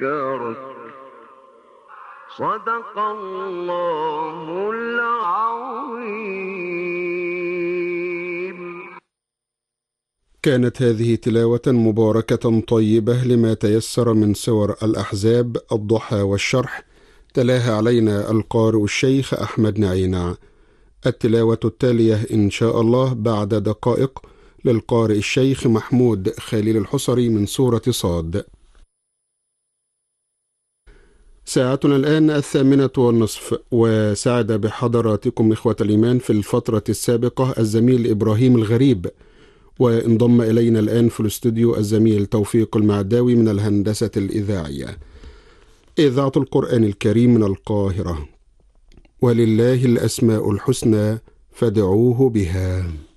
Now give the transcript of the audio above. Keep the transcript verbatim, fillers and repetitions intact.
صدق الله العظيم. كانت هذه تلاوة مباركة طيبة لما تيسر من سور الأحزاب الضحى والشرح، تلاها علينا القارئ الشيخ أحمد نعينع. التلاوة التالية إن شاء الله بعد دقائق للقارئ الشيخ محمود خليل الحصري من سورة صاد. ساعتنا الآن الثامنة والنصف، وساعد بحضراتكم إخوة الإيمان في الفترة السابقة الزميل إبراهيم الغريب، وانضم إلينا الآن في الاستوديو الزميل توفيق المعداوي من الهندسة الإذاعية. إذاعة القرآن الكريم من القاهرة. ولله الأسماء الحسنى فادعوه بها.